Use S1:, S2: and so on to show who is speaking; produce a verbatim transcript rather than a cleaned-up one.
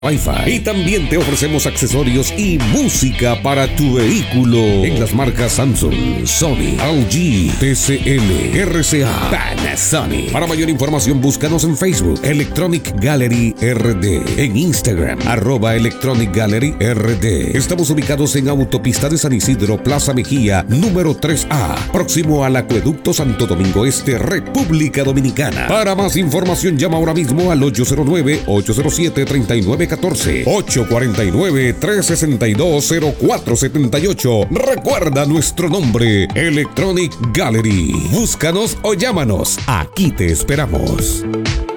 S1: Wi-Fi. Y también te ofrecemos accesorios y música para tu vehículo en las marcas Samsung, Sony, L G, T C L, R C A, Panasonic. Para mayor información búscanos en Facebook Electronic Gallery R D, en Instagram arroba Electronic Gallery R D. Estamos ubicados en Autopista de San Isidro, Plaza Mejía, número tres A, próximo al Acueducto Santo Domingo Este, República Dominicana. Para más información llama ahora mismo al ocho cero nueve, ocho cero siete, tres nueve uno cuatro, ocho cuatro nueve, tres seis dos, cero cuatro siete ocho. Recuerda nuestro nombre, Electronic Gallery. Búscanos o llámanos. Aquí te esperamos.